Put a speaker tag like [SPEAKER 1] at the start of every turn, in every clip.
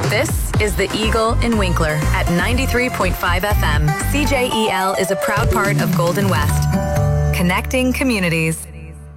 [SPEAKER 1] This is the Eagle in Winkler at 93.5 FM. CJEL is a proud part of Golden West. Connecting communities.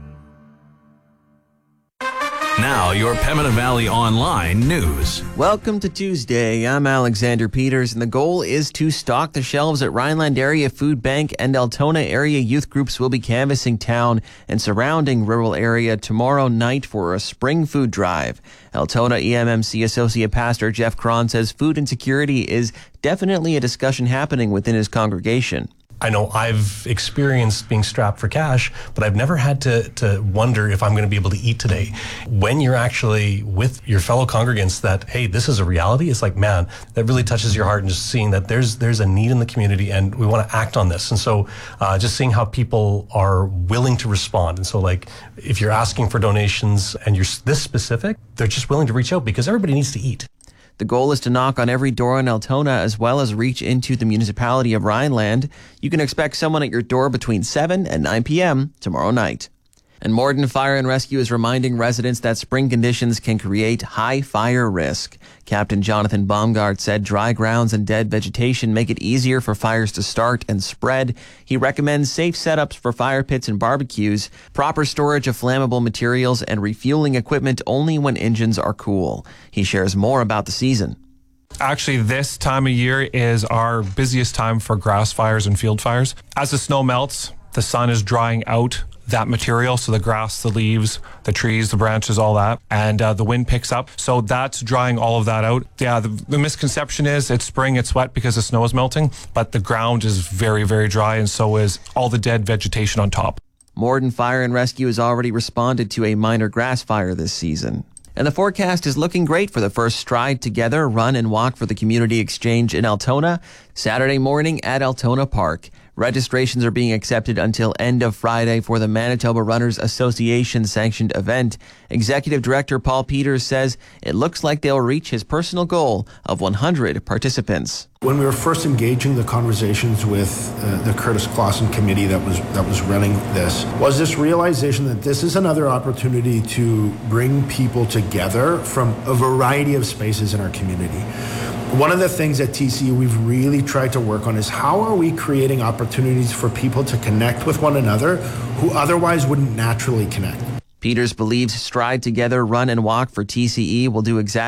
[SPEAKER 2] Now, your Pembina Valley Online news.
[SPEAKER 3] Welcome to Tuesday. I'm Alexander Peters, and the goal is to stock the shelves at Rhineland Area Food Bank, and Altona area youth groups will be canvassing town and surrounding rural area tomorrow night for a spring food drive. Altona EMMC Associate Pastor Jeff Cron says food insecurity is definitely a discussion happening within his congregation.
[SPEAKER 4] I know I've experienced being strapped for cash, but I've never had to wonder if I'm going to be able to eat today. When you're actually with your fellow congregants that, hey, this is a reality, it's like, man, that really touches your heart, and just seeing that there's a need in the community and we want to act on this. And so just seeing how people are willing to respond. And so, like, if you're asking for donations and you're this specific, they're just willing to reach out because everybody needs to eat.
[SPEAKER 3] The goal is to knock on every door in Altona as well as reach into the municipality of Rhineland. You can expect someone at your door between 7 and 9 p.m. tomorrow night. And Morden Fire and Rescue is reminding residents that spring conditions can create high fire risk. Captain Jonathan Baumgart said dry grounds and dead vegetation make it easier for fires to start and spread. He recommends safe setups for fire pits and barbecues, proper storage of flammable materials, and refueling equipment only when engines are cool. He shares more about the season.
[SPEAKER 5] Actually, this time of year is our busiest time for grass fires and field fires. As the snow melts, the sun is drying out that material, so the grass, the leaves, the trees, the branches, all that, and the wind picks up, so that's drying all of that out. Yeah, the misconception is it's spring, it's wet because the snow is melting, but the ground is very, very dry, and so is all the dead vegetation on top.
[SPEAKER 3] Morden Fire and Rescue has already responded to a minor grass fire this season. And the forecast is looking great for the first Stride Together run and walk for the Community Exchange in Altona, Saturday morning at Altona Park. Registrations are being accepted until end of Friday for the Manitoba Runners Association sanctioned event. Executive Director Paul Peters says it looks like they'll reach his personal goal of 100 participants.
[SPEAKER 6] When we were first engaging the conversations with the Curtis Clausen committee that was running this, was this realization that this is another opportunity to bring people together from a variety of spaces in our community. One of the things at TCE we've really tried to work on is how are we creating opportunities for people to connect with one another who otherwise wouldn't naturally connect.
[SPEAKER 3] Peters believes Stride Together Run and Walk for TCE will do exactly